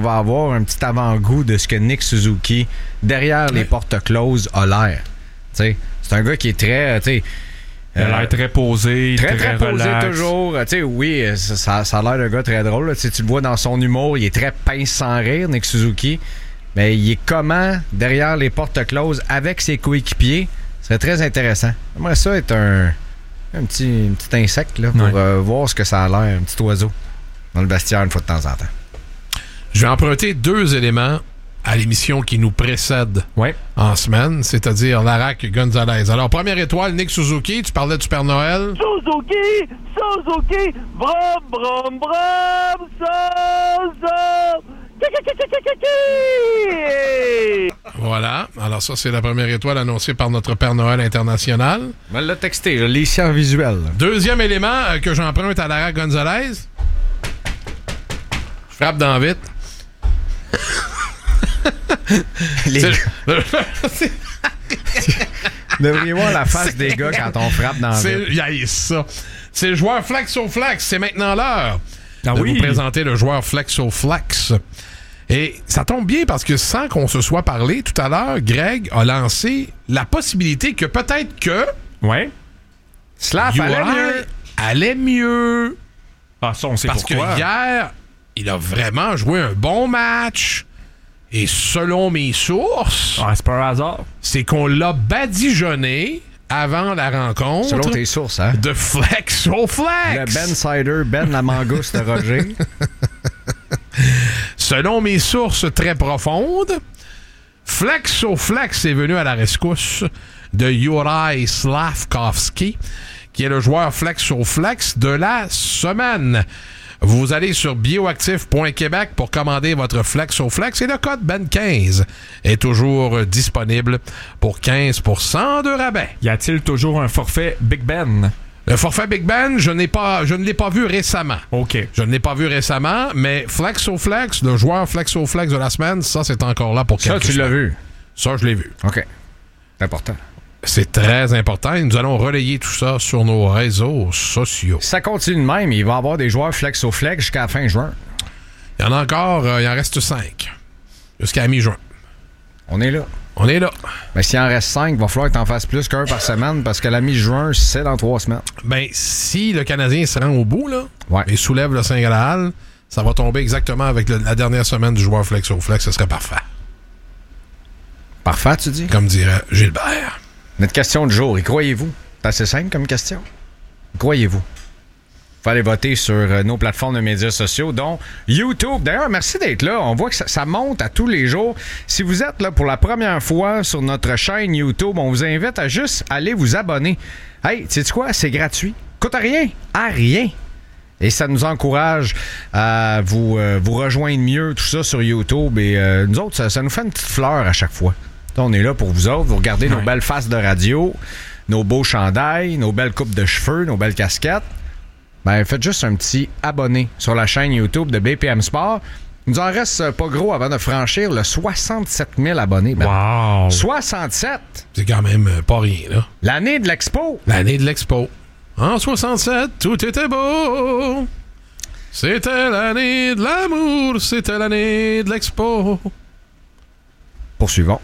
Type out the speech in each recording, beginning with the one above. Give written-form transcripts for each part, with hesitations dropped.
va avoir un petit avant-goût de ce que Nick Suzuki, derrière les portes closes, a l'air. T'sais, c'est un gars qui est très... il a l'air très posé, très posé relax. toujours. Oui, ça a l'air d'un gars très drôle. Là. Tu le vois dans son humour, il est très pince sans rire, Nick Suzuki. Mais il est comment derrière les portes closes avec ses coéquipiers? Ce serait très intéressant. J'aimerais ça être un petit insecte là, pour voir ce que ça a l'air, un petit oiseau dans le vestiaire une fois de temps en temps. Je vais emprunter 2 éléments à l'émission qui nous précède en semaine, c'est-à-dire Larac Gonzalez. Alors, première étoile, Nick Suzuki, tu parlais du Père Noël. Suzuki, brum, brum, brum, Voilà. Alors ça, c'est la première étoile annoncée par notre Père Noël international. Je vais le texter, je l'ai ici en visuel. Deuxième élément que j'emprunte à Larac Gonzalez. Je frappe dans vite. Devriez voir la face des gars quand on frappe dans le vide. Ça. C'est le joueur Flexo-Flex. C'est maintenant l'heure de vous présenter le joueur Flexo-Flex. Et ça tombe bien parce que sans qu'on se soit parlé tout à l'heure, Greg a lancé la possibilité que peut-être que... Ouais. Slav allait mieux. Ah, ça, on sait parce pourquoi. Parce que hier, il a vraiment joué un bon match. Et selon mes sources... Ah, c'est pas un hasard. C'est qu'on l'a badigeonné avant la rencontre. Selon tes sources, hein? De Flexo-Flex. Le Ben Cider, Ben la mangouste de Roger. Selon mes sources très profondes, Flexo-Flex est venu à la rescousse de Juraj Slafkovský, qui est le joueur Flexo-Flex de la semaine. Vous allez sur bioactif.québec pour commander votre Flexo-Flex et le code BEN15 est toujours disponible pour 15% de rabais. Y a-t-il toujours un forfait Big Ben? Le forfait Big Ben, je ne l'ai pas vu récemment. OK. Je ne l'ai pas vu récemment, mais Flexo-Flex, le joueur Flexo-Flex de la semaine, ça, c'est encore là pour quelques Ça, tu l'as vu? Ça, je l'ai vu. OK. C'est important. C'est très important et nous allons relayer tout ça sur nos réseaux sociaux. Ça continue de même. Il va y avoir des joueurs Flexo-Flex jusqu'à la fin juin. Il y en a encore, il en reste 5. Jusqu'à la mi-juin. On est là. On est là. Mais s'il en reste 5, il va falloir que tu en fasses plus qu'un par semaine parce que la mi-juin, c'est dans 3 semaines. Ben, si le Canadien se rend au bout, là, ouais. Et soulève le Saint-Graal, ça va tomber exactement avec la dernière semaine du joueur Flexo-Flex. Ce serait parfait. Parfait, tu dis? Comme dirait Gilbert. Notre question du jour, y croyez-vous? C'est assez simple comme question. Y croyez-vous? Faut aller voter sur nos plateformes de médias sociaux, dont YouTube. D'ailleurs, merci d'être là. On voit que ça monte à tous les jours. Si vous êtes là pour la première fois sur notre chaîne YouTube, on vous invite à juste aller vous abonner. Hey, sais-tu quoi? C'est gratuit. Coûte rien. À rien. Et ça nous encourage à vous rejoindre mieux, tout ça sur YouTube. Et nous autres, ça nous fait une petite fleur à chaque fois. On est là pour vous autres. Vous regardez nos belles faces de radio, nos beaux chandails, nos belles coupes de cheveux, nos belles casquettes. Ben, faites juste un petit abonné sur la chaîne YouTube de BPM Sport. Il nous en reste pas gros avant de franchir le 67 000 abonnés. Ben, wow! 67! C'est quand même pas rien, là. L'année de l'Expo. L'année de l'Expo. En 67, tout était beau. C'était l'année de l'amour. C'était l'année de l'Expo. Poursuivons.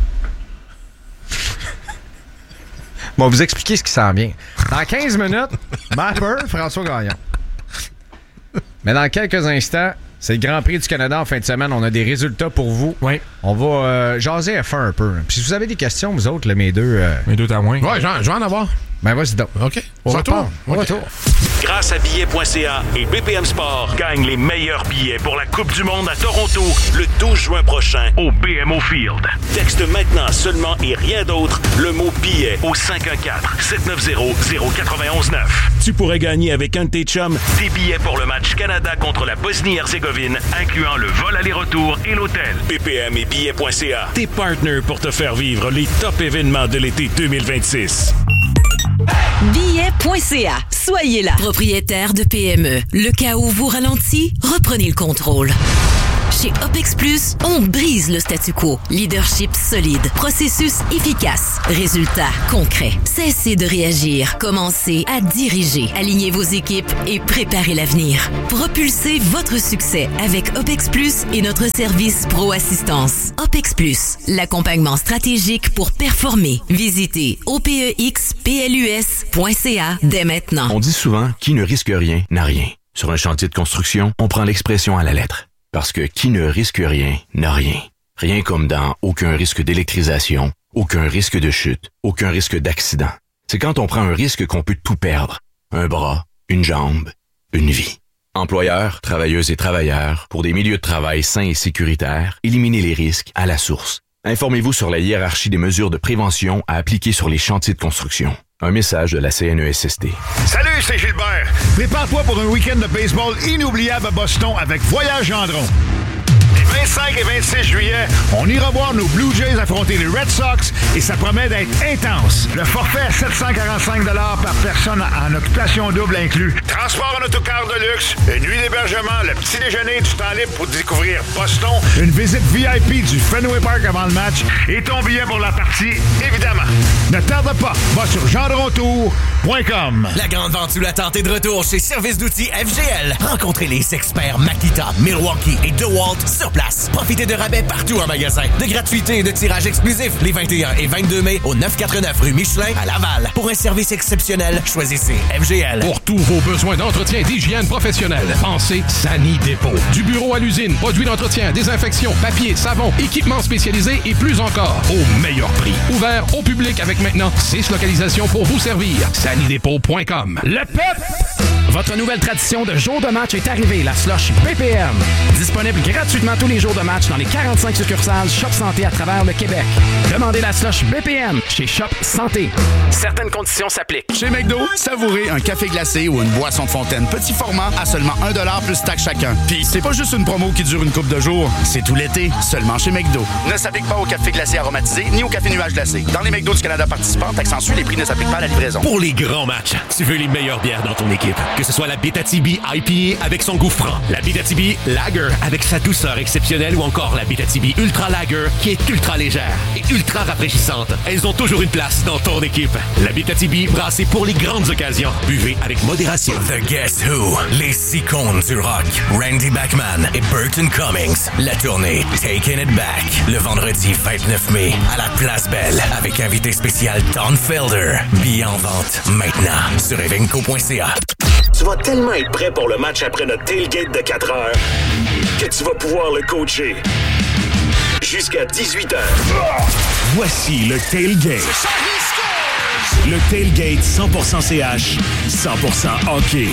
Bon, vous expliquer ce qui s'en vient. Dans 15 minutes, Mapper, François Gagnon. Mais dans quelques instants, c'est le Grand Prix du Canada en fin de semaine. On a des résultats pour vous. Oui. On va jaser F1 un peu. Puis si vous avez des questions, vous autres, là, mes deux témoins. Ouais, je vais en avoir. Ben, vas-y donc. OK. Au retour. Grâce à Billets.ca et BPM Sport, gagne les meilleurs billets pour la Coupe du Monde à Toronto le 12 juin prochain au BMO Field. Texte maintenant seulement et rien d'autre le mot billet au 514-790-0919. Tu pourrais gagner avec un de tes chums des billets pour le match Canada contre la Bosnie-Herzégovine, incluant le vol aller-retour et l'hôtel. BPM et Billets.ca, tes partenaires pour te faire vivre les top événements de l'été 2026. Billets.ca. Soyez là. Propriétaire de PME. Le cas où vous ralentit, reprenez le contrôle. Chez OPEX Plus, on brise le statu quo. Leadership solide, processus efficace, résultats concrets. Cessez de réagir, commencez à diriger. Alignez vos équipes et préparez l'avenir. Propulsez votre succès avec OPEX Plus et notre service Pro Assistance. OPEX Plus, l'accompagnement stratégique pour performer. Visitez opexplus.ca dès maintenant. On dit souvent « qui ne risque rien n'a rien ». Sur un chantier de construction, on prend l'expression à la lettre. Parce que qui ne risque rien n'a rien. Rien comme dans aucun risque d'électrisation, aucun risque de chute, aucun risque d'accident. C'est quand on prend un risque qu'on peut tout perdre. Un bras, une jambe, une vie. Employeurs, travailleuses et travailleurs, pour des milieux de travail sains et sécuritaires, éliminez les risques à la source. Informez-vous sur la hiérarchie des mesures de prévention à appliquer sur les chantiers de construction. Un message de la CNESST. Salut, c'est Gilbert. Prépare-toi pour un week-end de baseball inoubliable à Boston avec Voyage Gendron. Les 25 et 26 juillet, on ira voir nos Blue Jays affronter les Red Sox et ça promet d'être intense. Le forfait à 745 par personne en occupation double inclus. Transport en autocar de luxe, une nuit d'hébergement, le petit déjeuner du temps libre pour découvrir Boston, une visite VIP du Fenway Park avant le match et ton billet pour la partie, évidemment. Ne tarde pas, va sur gendrontour.com. La grande vente sous la tente est de retour chez Service d'outils FGL. Rencontrez les experts Makita, Milwaukee et DeWalt sur place. Profitez de rabais partout en magasin. De gratuité et de tirage exclusif les 21 et 22 mai au 949 rue Michelin à Laval. Pour un service exceptionnel, choisissez FGL. Pour tous vos besoins d'entretien et d'hygiène professionnelle, pensez Sani Dépôt. Du bureau à l'usine, produits d'entretien, désinfection, papier, savon, équipements spécialisés et plus encore. Au meilleur prix. Ouvert au public avec maintenant 6 localisations pour vous servir. SaniDépôt.com. Le PEP! Votre nouvelle tradition de jour de match est arrivée, la slush BPM. Disponible gratuitement tous les jours de match dans les 45 succursales Shop Santé à travers le Québec. Demandez la slush BPM chez Shop Santé. Certaines conditions s'appliquent. Chez McDo, savourez un café glacé ou une boisson de fontaine petit format à seulement 1$ plus taxe chacun. Puis c'est pas juste une promo qui dure une couple de jours, c'est tout l'été, seulement chez McDo. Ne s'applique pas au café glacé aromatisé ni au café nuage glacé. Dans les McDo du Canada participants, taxe en les prix ne s'appliquent pas à la livraison. Pour les grands matchs, tu veux les meilleures bières dans ton équipe. Que ce soit la Abitibi IPA avec son goût franc, la Abitibi Lager avec sa douceur exceptionnelle ou encore la Abitibi Ultra Lager qui est ultra légère et ultra rafraîchissante. Elles ont toujours une place dans ton équipe. La Abitibi brassée pour les grandes occasions. Buvez avec modération. The Guess Who, les icônes du rock, Randy Bachman et Burton Cummings. La tournée Taking It Back, le vendredi 29 mai à la Place Belle avec invité spécial Don Felder. Billets en vente maintenant sur evenco.ca. Tu vas tellement être prêt pour le match après notre tailgate de 4 heures que tu vas pouvoir le coacher jusqu'à 18h. Voici le tailgate. Le tailgate 100% CH, 100% hockey.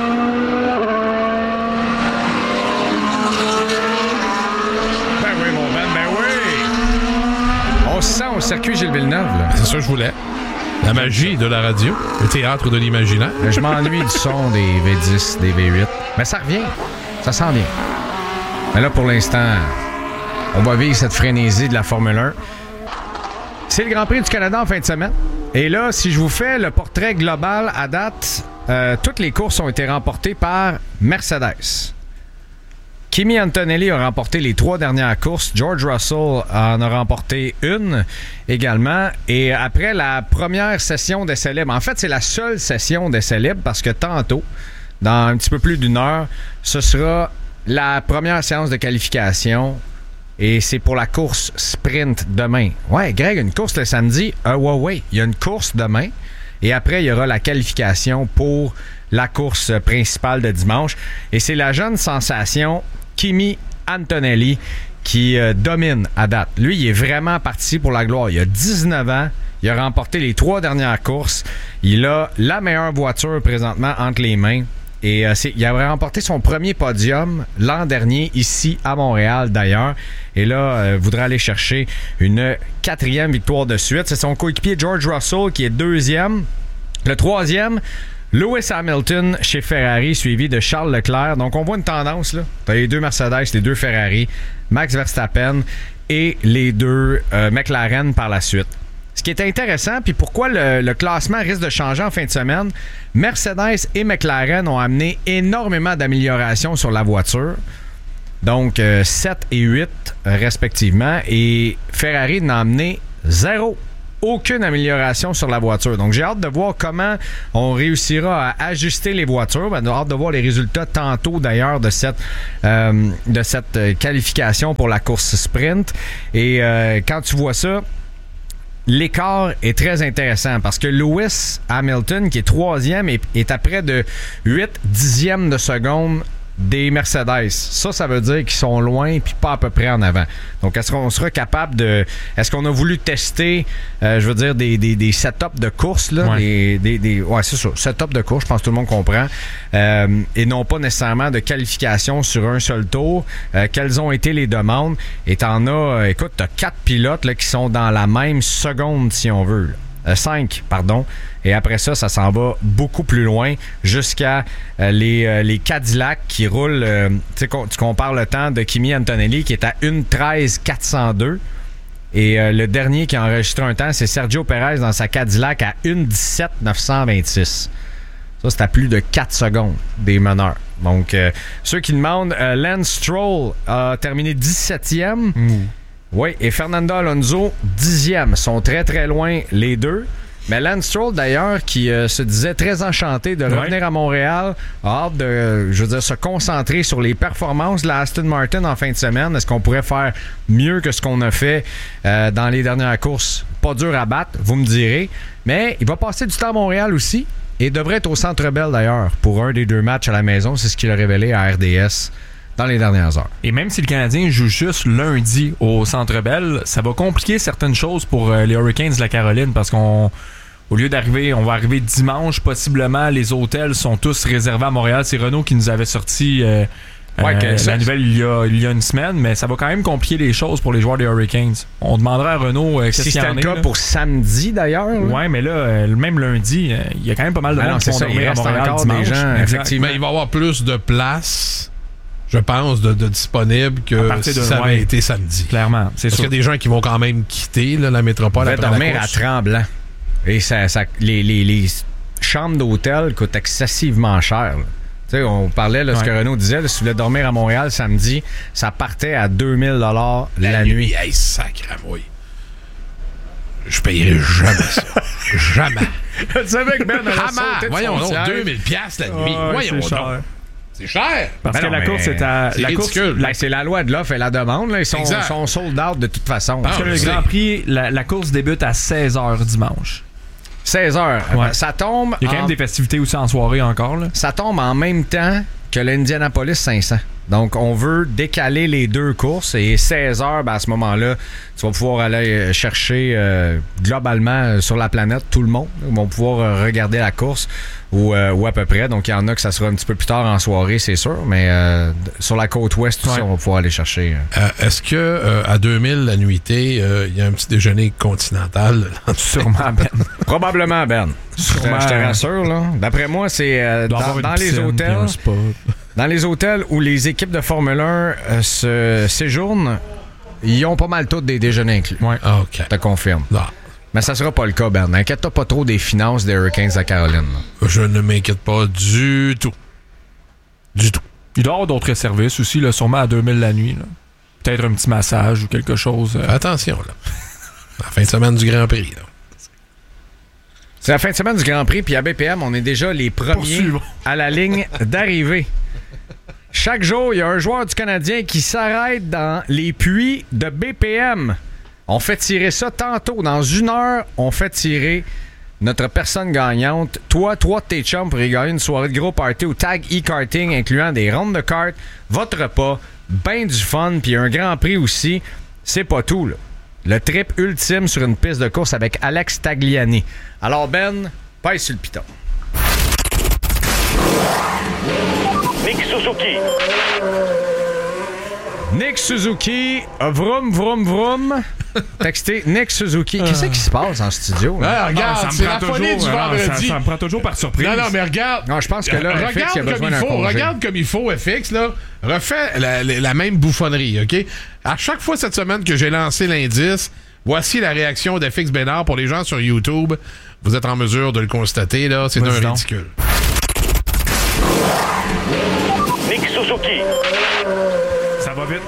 Ben oui, mon Ben, ben oui! On se sent au circuit Gilles Villeneuve, là. C'est ça que je voulais. La magie de la radio, le théâtre de l'imaginaire. Je m'ennuie du son des V10, des V8. Mais ça revient. Ça s'en vient. Mais là, pour l'instant, on va vivre cette frénésie de la Formule 1. C'est le Grand Prix du Canada en fin de semaine. Et là, si je vous fais le portrait global à date, toutes les courses ont été remportées par Mercedes. Kimi Antonelli a remporté les 3 dernières courses. George Russell en a remporté une également. Et après la première session d'essai libre, en fait, c'est la seule session d'essai libre parce que tantôt, dans un petit peu plus d'une heure, ce sera la première séance de qualification. Et c'est pour la course sprint demain. Ouais, Greg, une course le samedi. Ouais, il y a une course demain. Et après, il y aura la qualification pour la course principale de dimanche. Et c'est la jeune sensation Kimi Antonelli qui domine à date. Lui, il est vraiment parti pour la gloire. Il a 19 ans. Il a remporté les 3 dernières courses. Il a la meilleure voiture présentement entre les mains. Et il avait remporté son premier podium l'an dernier ici à Montréal d'ailleurs. Et là, voudrait aller chercher une 4e victoire de suite. C'est son coéquipier George Russell qui est 2e. Le 3e, Lewis Hamilton chez Ferrari, suivi de Charles Leclerc. Donc, on voit une tendance, là. T'as les 2 Mercedes, les 2 Ferrari, Max Verstappen et les 2 McLaren par la suite. Ce qui est intéressant, puis pourquoi le classement risque de changer en fin de semaine, Mercedes et McLaren ont amené énormément d'améliorations sur la voiture. Donc, 7 et 8, respectivement. Et Ferrari n'a amené 0. Aucune amélioration sur la voiture. Donc, j'ai hâte de voir comment on réussira à ajuster les voitures. J'ai hâte de voir les résultats tantôt, d'ailleurs, de cette qualification pour la course sprint. Et quand tu vois ça, l'écart est très intéressant parce que Lewis Hamilton, qui est 3e, est à près de 8 dixièmes de seconde des Mercedes. Ça veut dire qu'ils sont loin puis pas à peu près en avant. Donc, est-ce qu'on sera capable de... Est-ce qu'on a voulu tester, des setups de course, là? Ouais, c'est ça. Setups de course, je pense que tout le monde comprend. Et non pas nécessairement de qualification sur un seul tour. Quelles ont été les demandes? Et t'en as... écoute, t'as 4 pilotes là, qui sont dans la même seconde, si on veut. 5, pardon. Et après ça, ça s'en va beaucoup plus loin jusqu'à les Cadillac qui roulent. Tu compares le temps de Kimi Antonelli qui est à 1:13.402. Et le dernier qui a enregistré un temps, c'est Sergio Perez dans sa Cadillac à 1:17.926. Ça, c'est à plus de 4 secondes des meneurs. Donc, ceux qui demandent, Lance Stroll a terminé 17e. Oui, et Fernando Alonso, 10e. Sont très, très loin, les deux. Mais Lance Stroll, d'ailleurs, qui se disait très enchanté de revenir à Montréal, a hâte de, se concentrer sur les performances de la Aston Martin en fin de semaine. Est-ce qu'on pourrait faire mieux que ce qu'on a fait dans les dernières courses? Pas dur à battre, vous me direz. Mais il va passer du temps à Montréal aussi et devrait être au Centre Bell, d'ailleurs, pour un des 2 matchs à la maison. C'est ce qu'il a révélé à RDS dans les dernières heures. Et même si le Canadien joue juste lundi au Centre Bell, ça va compliquer certaines choses pour les Hurricanes de la Caroline parce qu'on... Au lieu d'arriver, on va arriver dimanche, possiblement. Les hôtels sont tous réservés à Montréal. C'est Renault qui nous avait sorti la nouvelle il y a une semaine, mais ça va quand même compliquer les choses pour les joueurs des Hurricanes. On demandera à Renault qu'est-ce qu'il y en est. Si c'était le cas pour samedi, d'ailleurs. Oui, mais là, même lundi, il y a quand même pas mal de monde qui vont dormir à Montréal dimanche. Des gens, effectivement. Mais il va y avoir plus de place, je pense, de disponible que si ça avait été samedi. Clairement, c'est sûr. Parce qu'il y a des gens qui vont quand même quitter la métropole après la course. Dormir à Tremblant. Et les chambres d'hôtel coûtent excessivement cher. On parlait de ce que Renaud disait. Là, si vous voulez dormir à Montréal samedi, ça partait à 2000 $ la nuit. Hey, sacramouille. Je payerai jamais ça. Jamais. Tu savais que Ben a voyons donc, 2000$ la nuit. Voyons donc. C'est cher. Parce que la course est à... C'est ridicule. C'est la loi de l'offre et la demande. Là. Ils sont sold out de toute façon. Parce que le Grand Prix, la course débute à 16h dimanche. 16h. Ouais. Ça tombe... Il y a quand même des festivités aussi en soirée encore. Là. Ça tombe en même temps que l'Indianapolis 500. Donc, on veut décaler les 2 courses et 16h, à ce moment-là, tu vas pouvoir aller chercher globalement sur la planète tout le monde. Ils vont pouvoir regarder la course ou à peu près. Donc, il y en a que ça sera un petit peu plus tard en soirée, c'est sûr. Mais sur la côte ouest, tout ça, on va pouvoir aller chercher. Est-ce que à 2000 la nuitée, il y a un petit déjeuner continental? Sûrement, Ben. Probablement, Ben. Sûrement. Je te rassure. Là. D'après moi, c'est dans les hôtels. Dans les hôtels où les équipes de Formule 1 se séjournent, ils ont pas mal tous des déjeuners inclus. Ouais. OK. Je te confirme. Non. Mais ça sera pas le cas, Ben. Inquiète-toi pas trop des finances des Hurricanes de Caroline. Là. Je ne m'inquiète pas du tout. Du tout. Il doit y avoir d'autres services aussi, là, sûrement à 2000 la nuit. Là. Peut-être un petit massage ou quelque chose. Fais attention, là. La fin de semaine du Grand Prix, là. C'est la fin de semaine du Grand Prix, puis à BPM, on est déjà les premiers à la ligne d'arrivée. Chaque jour, il y a un joueur du Canadien qui s'arrête dans les puits de BPM. On fait tirer ça tantôt. Dans 1 heure, on fait tirer notre personne gagnante. Toi de tes chums pour y gagner une soirée de gros party au Tag e-karting, incluant des rondes de cartes, votre repas, ben du fun, puis un Grand Prix aussi. C'est pas tout, là. Le trip ultime sur une piste de course avec Alex Tagliani. Alors, Ben, pèse sur le piton. Nick Suzuki. Nick Suzuki, vroom, vroom, vroom. Textez Nick Suzuki. Qu'est-ce qui se passe en studio? Là? Regarde, c'est la folie du vendredi. Ça me prend toujours par surprise. Non, mais regarde. Non, je pense que là, FX a besoin d'un congé. Regarde comme il faut, FX, là. Refais la même bouffonnerie, OK? À chaque fois cette semaine que j'ai lancé l'indice, voici la réaction d'FX Bénard pour les gens sur YouTube. Vous êtes en mesure de le constater, là. C'est d'un ridicule. Nick Suzuki. va vite.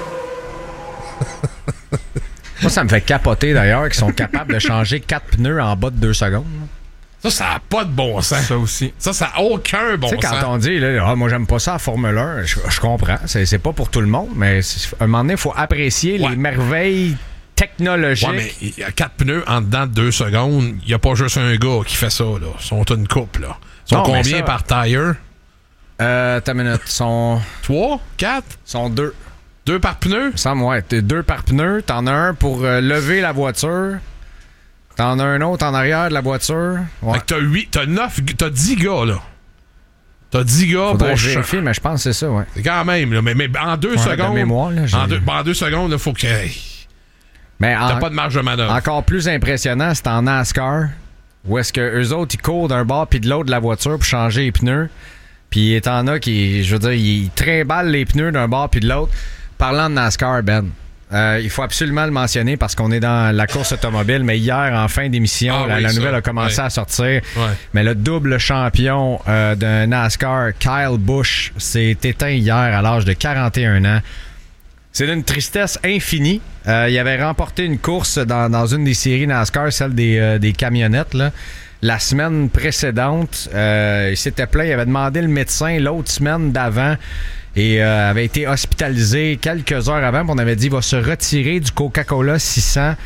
Moi, ça me fait capoter d'ailleurs qu'ils sont capables de changer 4 pneus en bas de 2 secondes. Ça n'a pas de bon sens. Ça aussi. Ça n'a aucun bon sens. Tu sais, quand on dit, là, moi, j'aime pas ça à Formule 1, je comprends. C'est pas pour tout le monde, mais à un moment donné, il faut apprécier les merveilles technologiques. Ouais, mais il y a 4 pneus en dedans de 2 secondes. Il n'y a pas juste un gars qui fait ça, là. Ils sont une couple, là. Ils sont combien par tire? T'as une minute. Ils sont 3? 4? Ils sont 2. 2 par pneu? Ça me semble, ouais. T'es 2 par pneu. T'en as un pour lever la voiture. T'en as un autre en arrière de la voiture. Ouais. Fait que t'as 10 gars, là. T'as 10 gars Faudrait pour... vérifier, mais je pense que c'est ça, ouais. C'est quand même, là. Mais en 2 secondes... De mémoire, là, en 2 secondes, il faut que... Mais t'as pas de marge de manœuvre. Encore plus impressionnant, c'est en NASCAR, où est-ce que eux autres, ils courent d'un bord puis de l'autre de la voiture pour changer les pneus. Puis il y en a qui, je veux dire, ils trimballent les pneus d'un bord puis de l'autre. Parlant de NASCAR, Ben, il faut absolument le mentionner parce qu'on est dans la course automobile, mais hier, en fin d'émission, la nouvelle a commencé à sortir. Ouais. Mais le double champion de NASCAR, Kyle Busch, s'est éteint hier à l'âge de 41 ans. C'est d'une tristesse infinie. Il avait remporté une course dans une des séries NASCAR, celle des camionnettes, là. La semaine précédente, il s'était plaint, il avait demandé le médecin l'autre semaine d'avant et avait été hospitalisé quelques heures avant. On avait dit qu'il va se retirer du Coca-Cola 600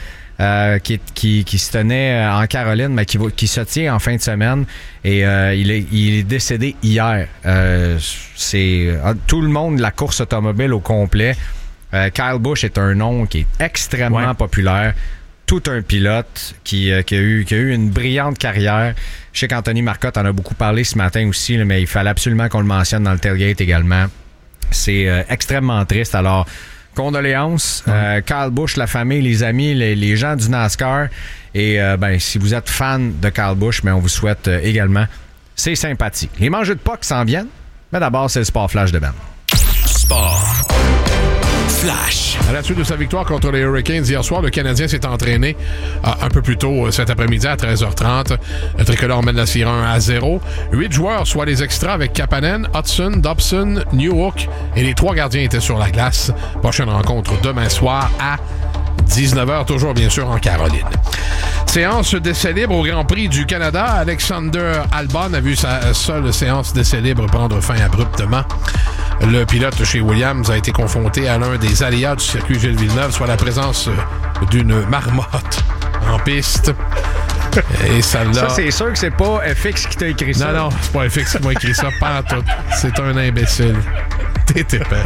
qui se tenait en Caroline, mais qui se tient en fin de semaine. Et il est décédé hier. C'est tout le monde de la course automobile au complet. Kyle Busch est un nom qui est extrêmement populaire. Tout un pilote qui a eu une brillante carrière. Je sais qu'Anthony Marcotte en a beaucoup parlé ce matin aussi, là, mais il fallait absolument qu'on le mentionne dans le tailgate également. C'est extrêmement triste. Alors, condoléances. Kyle Busch, la famille, les amis, les gens du NASCAR. Et si vous êtes fan de Kyle Busch, on vous souhaite également ses sympathies. Les mangeux de POC s'en viennent, mais d'abord, c'est le Sport Flash de Ben. Sport Flash. À la suite de sa victoire contre les Hurricanes hier soir, le Canadien s'est entraîné un peu plus tôt cet après-midi à 13h30. Le tricolore mène la série 1-0. 8 joueurs, soit les extras avec Kapanen, Hudson, Dobson, Newhook et les 3 gardiens étaient sur la glace. Prochaine rencontre demain soir à 19h, toujours bien sûr en Caroline. Séance d'essai libre au Grand Prix du Canada. Alexander Albon a vu sa seule séance d'essai libre prendre fin abruptement. Le pilote chez Williams a été confronté à l'un des aléas du circuit Gilles Villeneuve, soit la présence d'une marmotte en piste. Et ça, c'est sûr que c'est pas FX qui t'a écrit ça. Non, c'est pas FX qui m'a écrit ça, pas en tout. C'est un imbécile. T'es épais.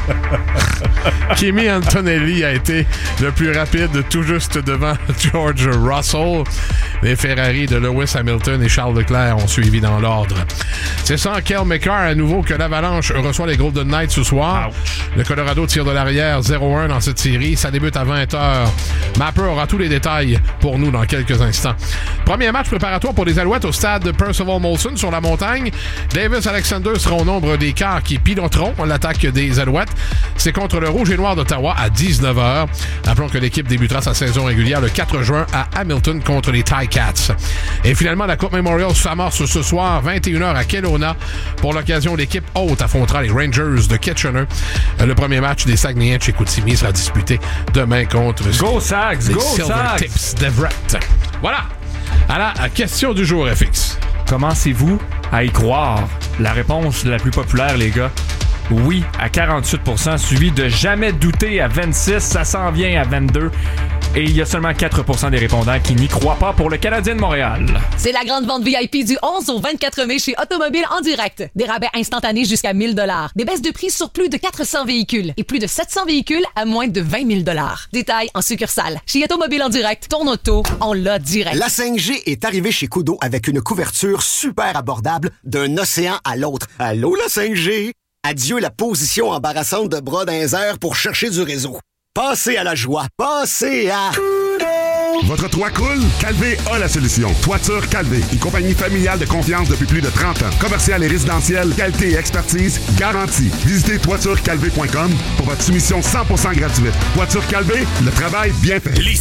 Kimi Antonelli a été le plus rapide, tout juste devant George Russell. Les Ferrari de Lewis Hamilton et Charles Leclerc ont suivi dans l'ordre. C'est sans Cale Makar à nouveau que l'Avalanche reçoit les Golden Knights ce soir. Ouch. Le Colorado tire de l'arrière 0-1 dans cette série. Ça débute à 20h. Mapper aura tous les détails pour nous dans quelques instants. Premier match préparatoire pour les Alouettes au stade Percival Molson sur la montagne. Davis Alexander sera au nombre des quarts qui piloteront l'attaque des Alouettes. C'est contre le Rouge et Noir d'Ottawa à 19h. Rappelons que l'équipe débutera sa saison régulière le 4 juin à Hamilton contre les Ticats. Et finalement, la Coupe Memorial s'amorce ce soir 21h à Kelowna. Pour l'occasion, l'équipe haute affrontera les Rangers de Kitchener. Le premier match des Saguenayens de chez Chicoutimi sera disputé demain contre les Silver Tips d'Everett. Voilà. À la question du jour, FX. Commencez-vous à y croire? La réponse la plus populaire, les gars. Oui, à 48%, suivi de jamais douter à 26%, ça s'en vient à 22%. Et il y a seulement 4% des répondants qui n'y croient pas pour le Canadien de Montréal. C'est la grande vente VIP du 11 au 24 mai chez Automobile en direct. Des rabais instantanés jusqu'à 1 000 $. Des baisses de prix sur plus de 400 véhicules et plus de 700 véhicules à moins de 20 000 $. Détails en succursale. Chez Automobile en direct, ton auto, on l'a direct. La 5G est arrivée chez Kudo avec une couverture super abordable d'un océan à l'autre. Allô, la 5G? Adieu la position embarrassante de bras dans les airs pour chercher du réseau. Passez à la joie. Passez à... Votre toit coule? Calvé a la solution. Toiture Calvé, une compagnie familiale de confiance depuis plus de 30 ans. Commercial et résidentiel, qualité et expertise garantie. Visitez toiturecalvé.com pour votre soumission 100% gratuite. Toiture Calvé, le travail bien fait. Les